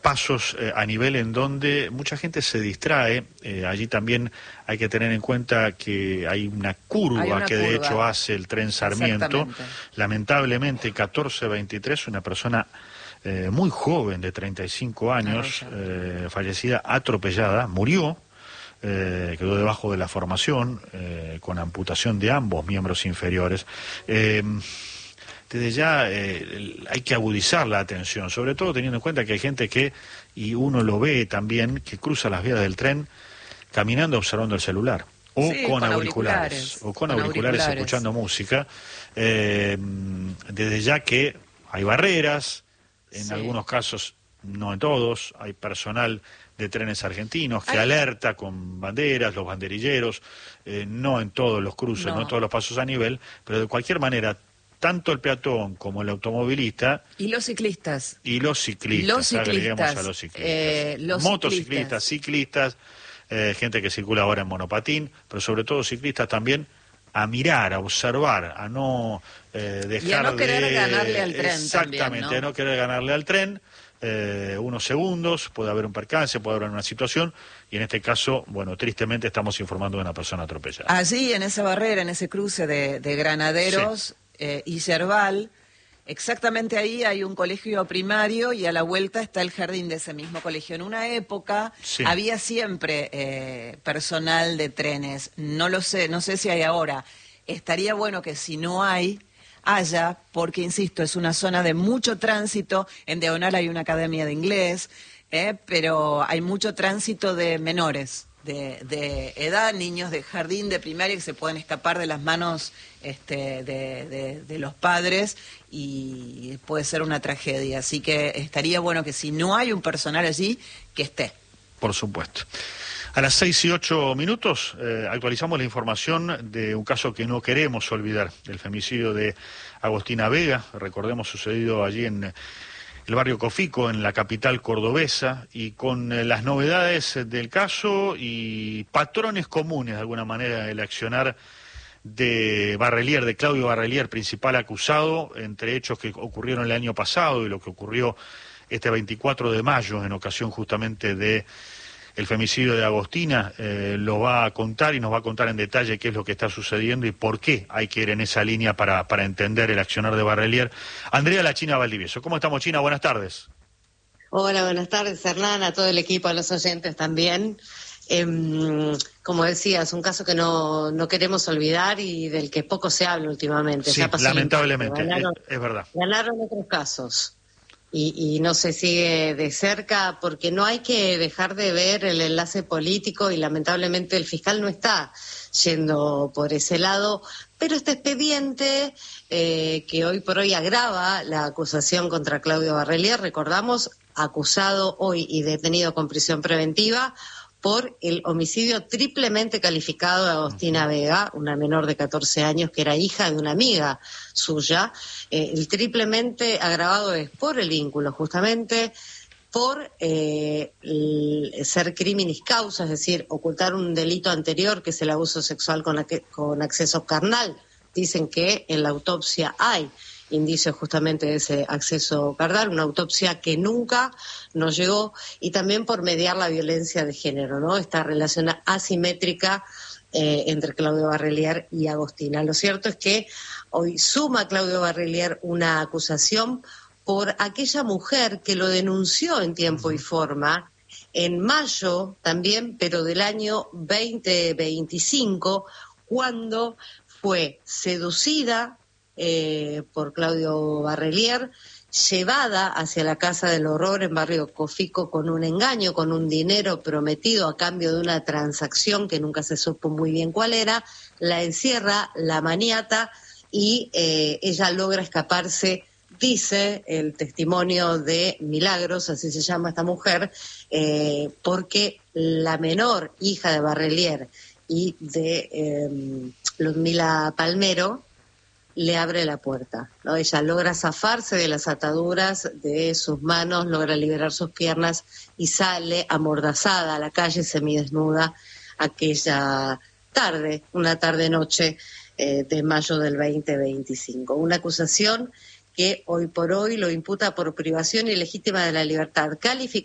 pasos a nivel en donde mucha gente se distrae. Allí también hay que tener en cuenta que hay una curva que de hecho hace el tren Sarmiento. Lamentablemente 1423, una persona muy joven de 35 años, fallecida, atropellada, murió. Quedó debajo de la formación, con amputación de ambos miembros inferiores. Desde ya hay que agudizar la atención, sobre todo teniendo en cuenta que hay gente que, y uno lo ve también, que cruza las vías del tren caminando observando el celular, o sí, con auriculares, o con auriculares escuchando música. Desde ya que hay barreras, en algunos casos, no en todos, hay personal de Trenes Argentinos que alerta con banderas, los banderilleros, no en todos los cruces, no en todos los pasos a nivel, pero de cualquier manera, tanto el peatón como el automovilista... Y los ciclistas. Y los ciclistas, agreguemos a los ciclistas. Motociclistas, ciclistas, gente que circula ahora en monopatín, pero sobre todo ciclistas también, a mirar, a observar, a no dejar y a no querer ganarle al tren. Exactamente, también, ¿no? A no querer ganarle al tren. Unos segundos, puede haber un percance, puede haber una situación, y en este caso, bueno, tristemente estamos informando de una persona atropellada. Allí, en esa barrera, en ese cruce de Granaderos y Yerbal, exactamente ahí hay un colegio primario y a la vuelta está el jardín de ese mismo colegio. En una época había siempre personal de trenes, no lo sé, no sé si hay ahora. Estaría bueno que si no haya, porque, insisto, es una zona de mucho tránsito. En diagonal hay una academia de inglés, pero hay mucho tránsito de menores, de edad, niños de jardín, de primaria, que se pueden escapar de las manos de los padres y puede ser una tragedia. Así que estaría bueno que si no hay un personal allí, que esté. Por supuesto. A las 6:08 actualizamos la información de un caso que no queremos olvidar, el femicidio de Agostina Vega, recordemos, sucedido allí en el barrio Cofico, en la capital cordobesa, y con las novedades del caso y patrones comunes, de alguna manera, del accionar de Barrelier, de Claudio Barrelier, principal acusado, entre hechos que ocurrieron el año pasado y lo que ocurrió este 24 de mayo, en ocasión justamente de el femicidio de Agostina. Lo va a contar y nos va a contar en detalle qué es lo que está sucediendo y por qué hay que ir en esa línea para entender el accionar de Barrelier. Andrea La China Valdivieso. ¿Cómo estamos, China? Buenas tardes. Hola, buenas tardes, Hernán, a todo el equipo, a los oyentes también. Como decías, un caso que no queremos olvidar y del que poco se habla últimamente. Sí, lamentablemente, es verdad. Ganaron otros casos. Y no se sigue de cerca porque no hay que dejar de ver el enlace político y lamentablemente el fiscal no está yendo por ese lado, pero este expediente que hoy por hoy agrava la acusación contra Claudio Barrelier, recordamos, acusado hoy y detenido con prisión preventiva por el homicidio triplemente calificado de Agostina Vega, una menor de 14 años que era hija de una amiga suya. El triplemente agravado es por el vínculo, justamente, por ser criminis causa, es decir, ocultar un delito anterior que es el abuso sexual con acceso carnal. Dicen que en la autopsia hay indicios justamente de ese acceso carnal, una autopsia que nunca nos llegó, y también por mediar la violencia de género, ¿no? Esta relación asimétrica entre Claudio Barrelier y Agostina. Lo cierto es que hoy suma Claudio Barrelier una acusación por aquella mujer que lo denunció en tiempo y forma en mayo también, pero del año 2025, cuando fue seducida por Claudio Barrelier, llevada hacia la Casa del Horror en barrio Cofico con un engaño, con un dinero prometido a cambio de una transacción que nunca se supo muy bien cuál era, la encierra, la maniata y ella logra escaparse, dice el testimonio de Milagros, así se llama esta mujer, porque la menor hija de Barrelier y de Ludmila Palmero le abre la puerta, ¿no? Ella logra zafarse de las ataduras de sus manos, logra liberar sus piernas y sale amordazada a la calle semidesnuda aquella tarde, una tarde-noche de mayo del 2025. Una acusación que hoy por hoy lo imputa por privación ilegítima de la libertad,